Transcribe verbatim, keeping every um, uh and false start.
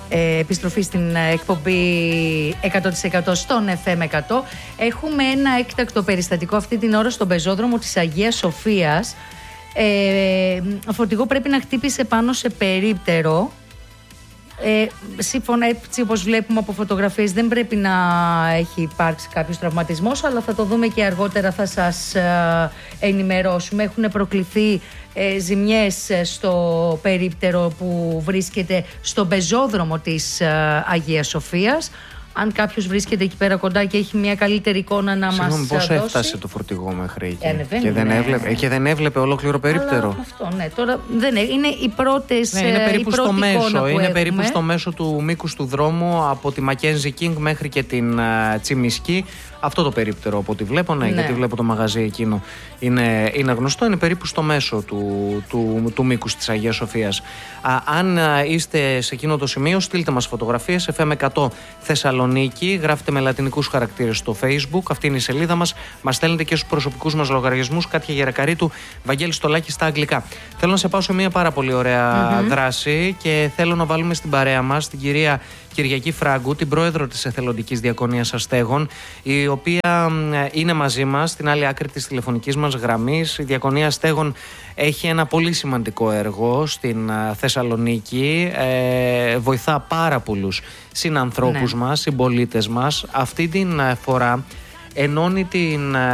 ε, επιστροφή στην εκπομπή εκατό τοις εκατό στον εφ εμ εκατό. Έχουμε ένα έκτακτο περιστατικό αυτή την ώρα στον πεζόδρομο της Αγίας Σοφίας. Ε, φορτηγό πρέπει να χτύπησε πάνω σε περίπτερο. Ε, σύμφωνα έτσι όπως βλέπουμε από φωτογραφίες δεν πρέπει να έχει υπάρξει κάποιος τραυματισμός, αλλά θα το δούμε και αργότερα, θα σας ε, ενημερώσουμε. Έχουν προκληθεί ε, ζημιές στο περίπτερο που βρίσκεται στον πεζόδρομο της ε, Αγίας Σοφίας. Αν κάποιος βρίσκεται εκεί πέρα κοντά και έχει μια καλύτερη εικόνα να Συγγνώμη, μας πώς δώσει. έφτασε το φορτηγό μέχρι εκεί Ε, και, δεν ναι. έβλεπε, και δεν έβλεπε ολόκληρο περίπτερο. Αλλά αυτό, ναι. Τώρα δεν είναι, είναι οι πρώτες, ναι, είναι περίπου η στο μέσο. Είναι έχουμε. περίπου στο μέσο του μήκους του δρόμου από τη Μακένζι Κίνγκ μέχρι και την uh, Τσιμισκή. Αυτό το περίπτερο από ό,τι βλέπω, ναι, ναι, γιατί βλέπω το μαγαζί εκείνο. Είναι, είναι γνωστό, είναι περίπου στο μέσο του, του, του, του μήκους της Αγίας Σοφίας. Α, αν α, είστε σε εκείνο το σημείο, στείλτε μας φωτογραφίες. εφ εμ εκατό Θεσσαλονίκη, γράφετε με λατινικούς χαρακτήρες στο Facebook. Αυτή είναι η σελίδα μας. Μας στέλνετε και στους προσωπικούς μας λογαριασμούς. Κάτια Γερακαρίτου, Βαγγέλης Στολάκη στα αγγλικά. Θέλω να σε πάω σε μια πάρα πολύ ωραία mm-hmm. δράση και θέλω να βάλουμε στην παρέα μας την κυρία Κυριακή Φράγκου, την πρόεδρο της Εθελοντικής Διακονίας Αστέγων, η οποία είναι μαζί μας στην άλλη άκρη της τηλεφωνικής μας γραμμής. Η Διακονία Αστέγων έχει ένα πολύ σημαντικό έργο στην Θεσσαλονίκη. Ε, βοηθά πάρα πολλούς συνανθρώπους ναι. μας, συμπολίτες μας. Αυτή την φορά ενώνει την